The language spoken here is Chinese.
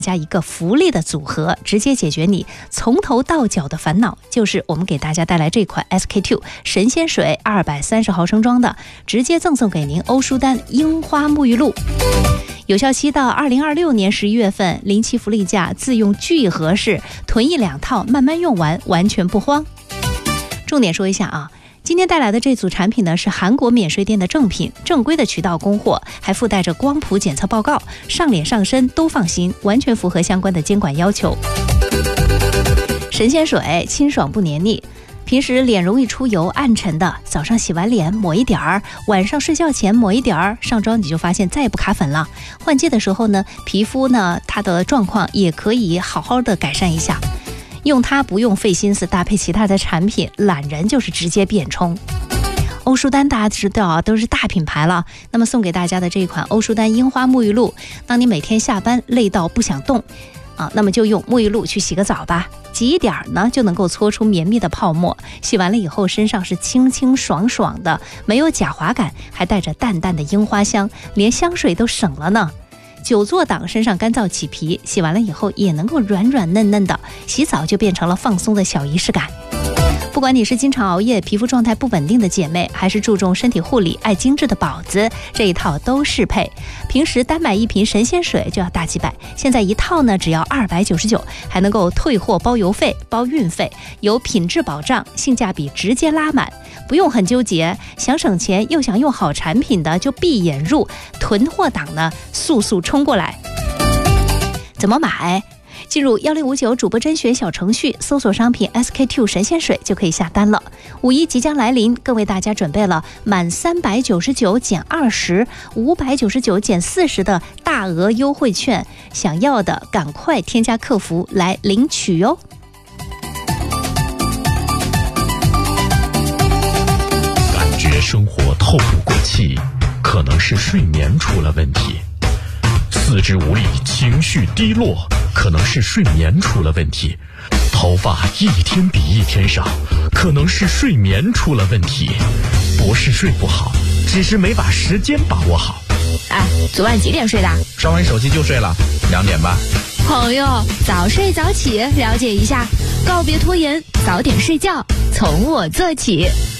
加一个福利的组合，直接解决你从头到脚的烦恼，就是我们给大家带来这款 SK2 神仙水230毫升装的，直接赠送给您欧舒丹樱花沐浴露，有效期到2026年11月份，临期福利价，自用聚合式，囤1-2套慢慢用完，完全不慌。重点说一下啊，今天带来的这组产品呢，是韩国免税店的正品，正规的渠道供货，还附带着光谱检测报告，上脸上身都放心，完全符合相关的监管要求。神仙水清爽不黏腻，平时脸容易出油暗沉的，早上洗完脸抹一点儿，晚上睡觉前抹一点儿，上妆你就发现再也不卡粉了。换季的时候呢，皮肤呢它的状况也可以好好的改善一下。用它不用费心思搭配其他的产品，懒人就是直接变冲。欧舒丹大家知道啊，都是大品牌了。那么送给大家的这一款欧舒丹樱花沐浴露，当你每天下班累到不想动啊，那么就用沐浴露去洗个澡吧，挤一点呢就能够搓出绵密的泡沫，洗完了以后身上是清清爽爽的，没有假滑感，还带着淡淡的樱花香，连香水都省了呢。久坐党身上干燥起皮，洗完了以后也能够软软嫩嫩的，洗澡就变成了放松的小仪式感。不管你是经常熬夜、皮肤状态不稳定的姐妹，还是注重身体护理、爱精致的宝子，这一套都适配。平时单买一瓶神仙水就要大几百，现在一套呢只要299，还能够退货包邮费、包运费，有品质保障，性价比直接拉满。不用很纠结，想省钱又想用好产品的就闭眼入，囤货党呢速速冲过来。怎么买？进入1059主播甄选小程序，搜索商品 SK2 神仙水就可以下单了。5·1即将来临，更为大家准备了满399减20、599减40的大额优惠券，想要的赶快添加客服来领取哟。 感觉生活透不过气，可能是睡眠出了问题；四肢无力，情绪低落，可能是睡眠出了问题；头发一天比一天少，可能是睡眠出了问题。不是睡不好，只是没把时间把握好。 哎，昨晚几点睡的？ 刷完手机就睡了，2点吧。 朋友，早睡早起，了解一下，告别拖延，早点睡觉，从我做起。